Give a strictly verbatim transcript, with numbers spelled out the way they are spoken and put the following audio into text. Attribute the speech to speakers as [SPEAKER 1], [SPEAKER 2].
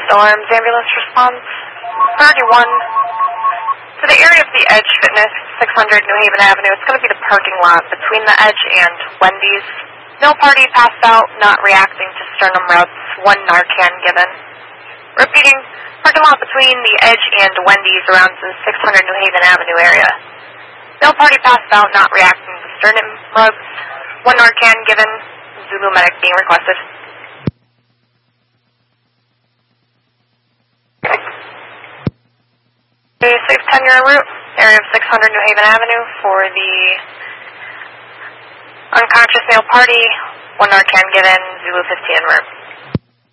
[SPEAKER 1] Alarms ambulance response. Priority one. To the area of the Edge Fitness, six hundred New Haven Avenue. It's going to be the parking lot between the Edge and Wendy's. No party passed out, not reacting to sternum rubs. One Narcan given. Repeating, parking lot between the Edge and Wendy's around the six hundred New Haven Avenue area. No party passed out, not reacting to sternum rubs. One Narcan given. Zulu medic being requested. Okay. six ten, you're en route. Area of six hundred New Haven Avenue for the unconscious male party. One Narcan given. Zulu fifteen en route.